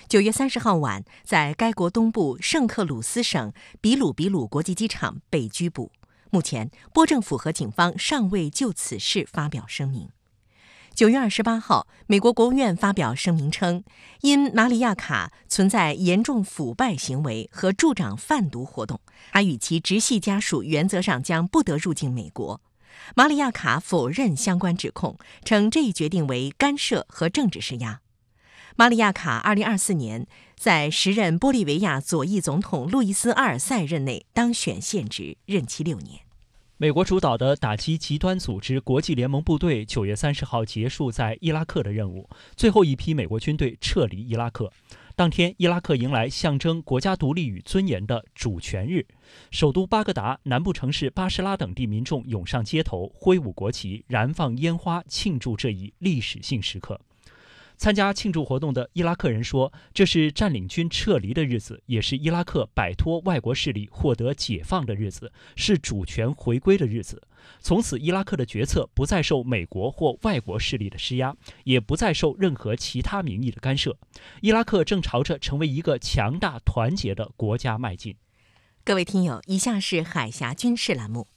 9月30号晚，在该国东部圣克鲁斯省比鲁比鲁国际机场被拘捕。目前，波政府和警方尚未就此事发表声明。9月28号，美国国务院发表声明称，因马里亚卡存在严重腐败行为和助长贩毒活动，他与其直系家属原则上将不得入境美国。马里亚卡否认相关指控，称这一决定为干涉和政治施压。马里亚卡2024年在时任玻利维亚左翼总统路易斯·阿尔塞任内当选现职，任期6年。 美国主导的打击极端组织国际联盟部队9月30号结束在伊拉克的任务，最后一批美国军队撤离伊拉克。当天，伊拉克迎来象征国家独立与尊严的主权日，首都巴格达、南部城市巴士拉等地民众涌上街头，挥舞国旗，燃放烟花，庆祝这一历史性时刻。参加庆祝活动的伊拉克人说，这是占领军撤离的日子，也是伊拉克摆脱外国势力获得解放的日子，是主权回归的日子。从此，伊拉克的决策不再受美国或外国势力的施压，也不再受任何其他名义的干涉。伊拉克正朝着成为一个强大团结的国家迈进。 各位听友，以下是海峡军事栏目。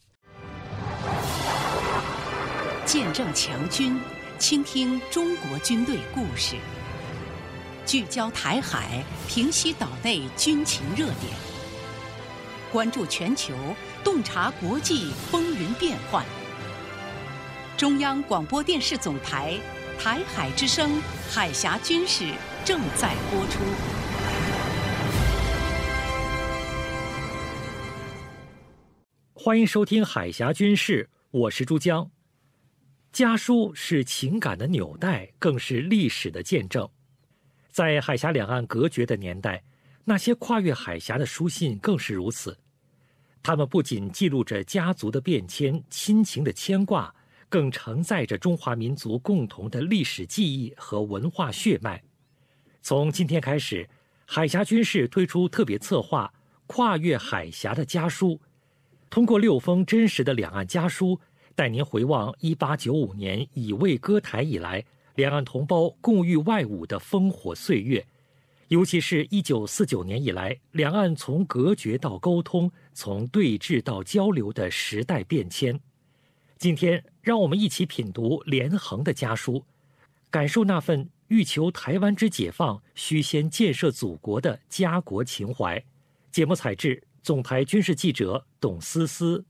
见证强军，倾听中国军队故事，聚焦台海，平息岛内军情热点，关注全球，洞察国际风云变幻。中央广播电视总台台海之声海峡军事正在播出。 欢迎收听海峡军事，我是珠江。家书是情感的纽带，更是历史的见证。在海峡两岸隔绝的年代，那些跨越海峡的书信更是如此。它们不仅记录着家族的变迁、亲情的牵挂，更承载着中华民族共同的历史记忆和文化血脉。从今天开始，海峡军事推出特别策划《跨越海峡的家书》，通过6封真实的两岸家书，带您回望1895年乙未割台以来，两岸同胞共御外侮的烽火岁月，尤其是1949年以来，两岸从隔绝到沟通，从对峙到交流的时代变迁。今天，让我们一起品读连横的家书，感受那份欲求台湾之解放，须先建设祖国的家国情怀。节目采制，总台军事记者董思思。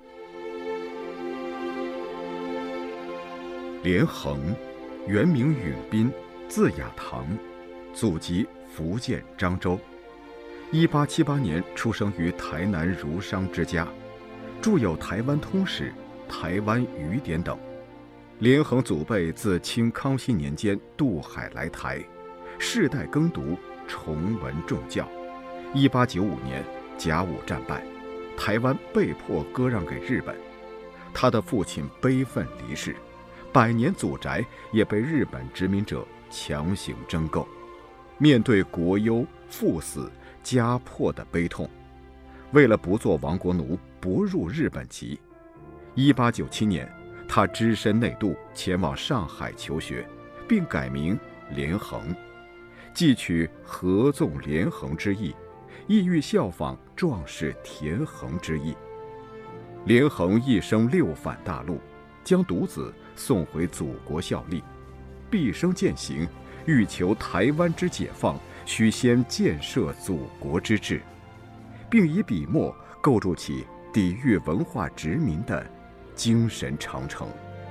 连横，原名允斌，字雅堂，祖籍福建漳州。1878年出生于台南儒商之家，著有《台湾通史》《台湾语典》等。连横祖辈自清康熙年间渡海来台，世代耕读，崇文重教。1895年甲午战败，台湾被迫割让给日本，他的父亲悲愤离世，100年祖宅也被日本殖民者强行征购。面对国忧、父死、家破的悲痛，为了不做亡国奴，不入日本籍，1897年，他只身内渡前往上海求学，并改名连横，既取合纵连横之意，意欲效仿壮士田横之意。连横一生六返大陆，将独子送回祖国效力，毕生践行欲求台湾之解放，须先建设祖国之志，并以笔墨构筑起抵御文化殖民的精神长城。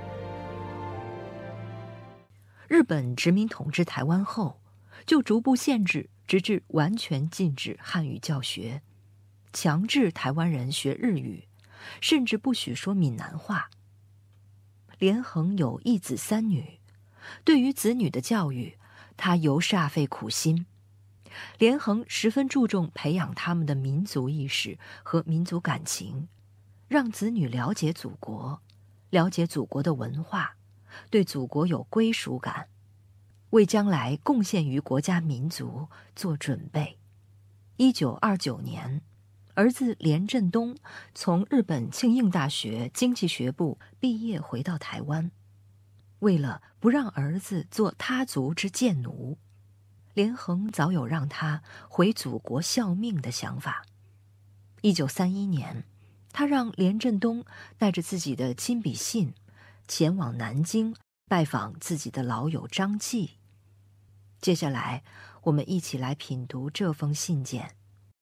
日本殖民统治台湾后，就逐步限制，直至完全禁止汉语教学，强制台湾人学日语，甚至不许说闽南话。连横有1子3女，对于子女的教育，他尤煞费苦心。连横十分注重培养他们的民族意识和民族感情，让子女了解祖国，了解祖国的文化，对祖国有归属感，为将来贡献于国家民族做准备。1929年，儿子连振东从日本庆应大学经济学部毕业回到台湾，为了不让儿子做他族之贱奴， 连横早有让他回祖国效命的想法。1931年，他让连振东带着自己的亲笔信前往南京拜访自己的老友张继。接下来，我们一起来品读这封信件。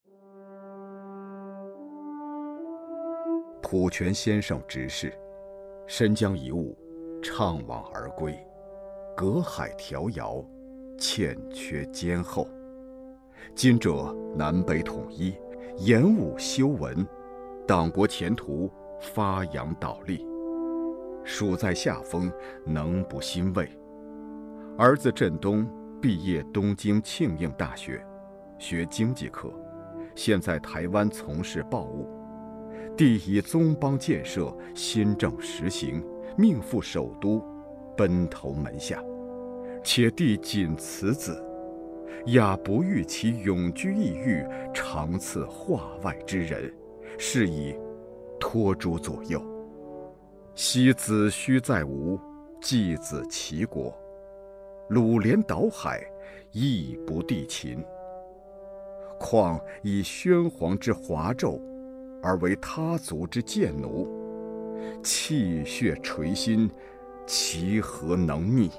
普全先生执事，身将遗物，怅惘而归，隔海迢遥，欠缺坚厚。今者南北统一，严武修文，党国前途发扬倒立，属在下风，能不欣慰？儿子振东毕业东京庆应大学，学经济科，现在台湾从事报务。弟以宗邦建设，新政实行，命赴首都，奔投门下。且弟仅此子，亚不欲其永居异域，常赐化外之人，是以托诸左右。昔子虚在吴，继子齐国，鲁连岛海，亦不地秦。况以宣皇之华胄，而为他族之贱奴，气血垂心，其何能逆？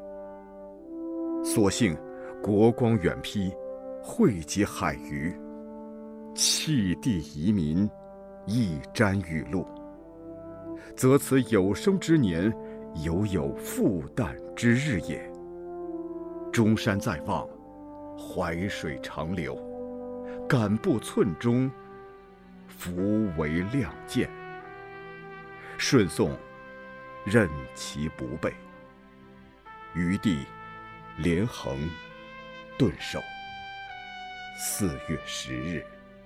所幸国光远披，惠及海隅，弃地移民，一沾雨露，则此有生之年，犹有复旦之日也。中山在望，淮水长流，敢步寸中，弗为亮剑。顺宋任其不备，余弟连横顿首。4月10日。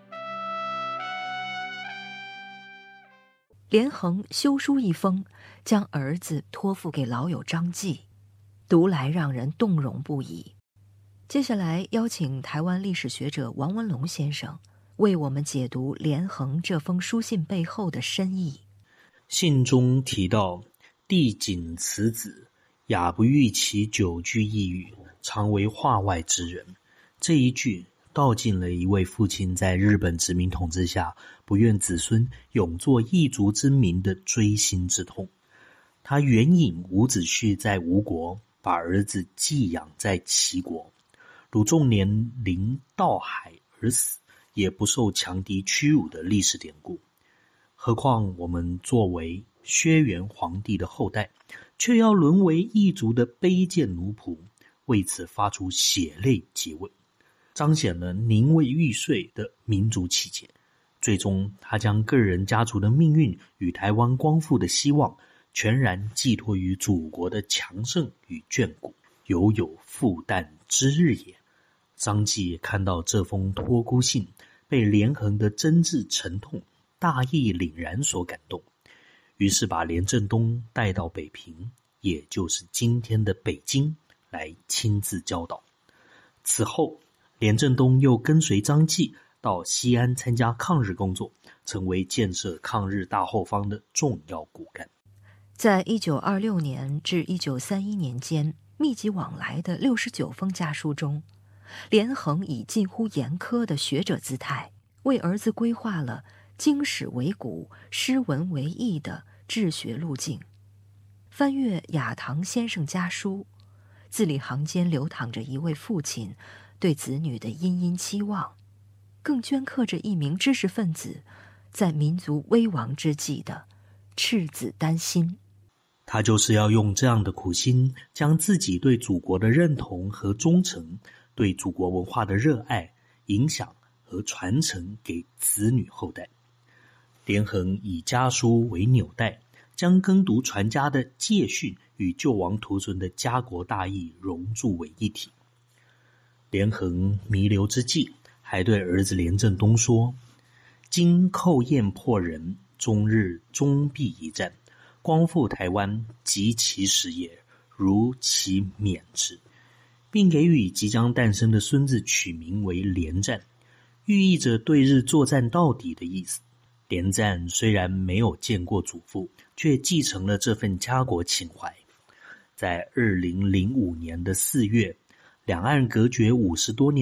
连横修书一封，将儿子托付给老友张继，读来让人动容不已。接下来邀请台湾历史学者王文龙先生为我们解读连横这封书信背后的深意。 信中提到弟仅此子，亚不欲其久居异域，常为化外之人。这一句道尽了一位父亲在日本殖民统治下不愿子孙永作异族之民的锥心之痛。他援引伍子胥在吴国把儿子寄养在齐国，鲁仲连临到海而死，也不受强敌屈辱的历史典故。何况我们作为轩辕皇帝的后代，却要沦为异族的卑贱奴仆，为此发出血泪诘问，彰显了宁为玉碎的民族气节。最终他将个人家族的命运与台湾光复的希望全然寄托于祖国的强盛与眷顾，犹有复旦之日也。张继看到这封托孤信，被连横的真挚沉痛、大义凛然所感动，于是把连振东带到北平，也就是今天的北京，来亲自教导。此后连振东又跟随张继到西安参加抗日工作，成为建设抗日大后方的重要骨干。 在1926年至1931年间密集往来的69封家书中，连横以近乎严苛的学者姿态，为儿子规划了经史为骨、诗文为义的治学路径。翻阅亚堂先生家书，字里行间流淌着一位父亲对子女的殷殷期望，更镌刻着一名知识分子在民族危亡之际的赤子丹心。 他就是要用这样的苦心，将自己对祖国的认同和忠诚，对祖国文化的热爱、影响和传承给子女后代。连横以家书为纽带，将耕读传家的戒训与救亡图存的家国大义融铸为一体。连横弥留之际，还对儿子连振东说：今寇燕破人，终日终必一战，光复台湾及其时也，如其免之，并给予即将诞生的孙子取名为连战，寓意着对日作战到底的意思。连战虽然没有见过祖父，却继承了这份家国情怀。在2005年的4月， 两岸隔绝50多年